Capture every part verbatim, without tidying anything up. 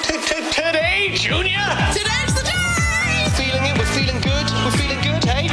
Today, Junior! Today's the day! Feeling it, we're feeling good, we're feeling good, hey?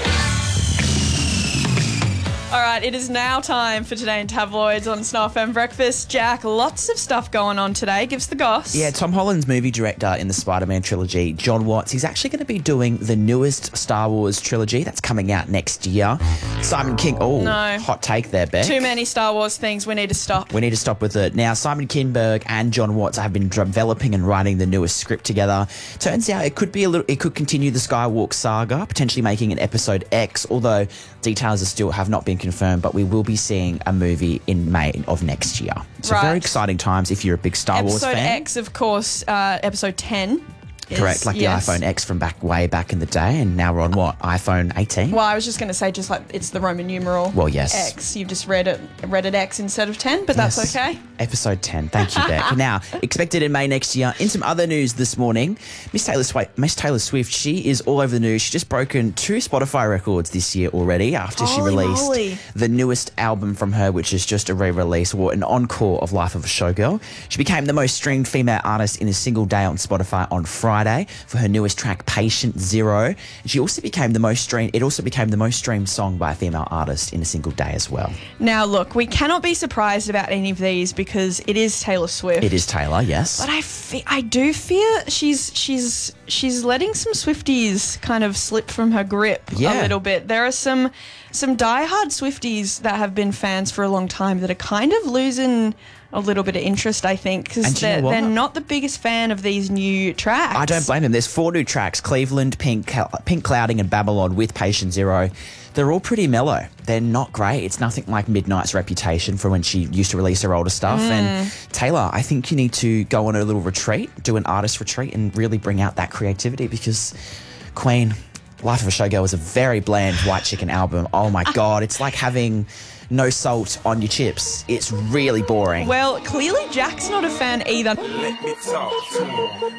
All right, it is now time for Today in Tabloids on Snuff and Breakfast. Jack, lots of stuff going on today. Give us the goss. Yeah, Tom Holland's movie director in the Spider-Man trilogy, John Watts, he's actually going to be doing the newest Star Wars trilogy that's coming out next year. Simon King, oh, No. hot take there, Beck. Too many Star Wars things. We need to stop. We need to stop with it. Now, Simon Kinberg and John Watts have been developing and writing the newest script together. Turns out it could be a little, it could continue the Skywalker saga, potentially making an episode X, although details are still have not been confirmed, but we will be seeing a movie in May of next year. So Right. very exciting times if you're a big Star Wars Episode fan. X, of course, uh, episode ten. is- Correct, like yes. the iPhone X from back way back in the day, and now we're on what, iPhone eighteen? Well, I was just going to say, just like it's the Roman numeral. Well, yes. X. You've just read it, read it X instead of ten, but that's Yes. okay. Episode ten. Thank you, Beck. Now, expected in May next year. In some other news this morning, Miss Taylor Swift, Miss Taylor Swift, she is all over the news. She's just broken two Spotify records this year already after she Holy released moly. the newest album from her, which is just a re-release or an encore of Life of a Showgirl. She became the most streamed female artist in a single day on Spotify on Friday for her newest track, Patient Zero. And she also became the most streamed. It also became the most streamed song by a female artist in a single day as well. Now, look, we cannot be surprised about any of these because it is Taylor Swift. It is Taylor, yes. But I, fe- I do fear she's she's she's letting some Swifties kind of slip from her grip Yeah. a little bit. There are some some diehard Swifties that have been fans for a long time that are kind of losing a little bit of interest, I think, because And do you know they're, what? they're not the biggest fan of these new tracks. I don't blame them. There's four new tracks, Cleveland, Pink, Pink Clouding and Babylon with Patient Zero. They're all pretty mellow. They're not great. It's nothing like Midnight's reputation for when she used to release her older stuff. Mm. And Taylor, I think you need to go on a little retreat, do an artist retreat and really bring out that creativity because Queen, Life of a Showgirl is a very bland white chicken album. Oh my God. It's like having no salt on your chips. It's really boring. Well, clearly Jack's not a fan either. Let me talk to him.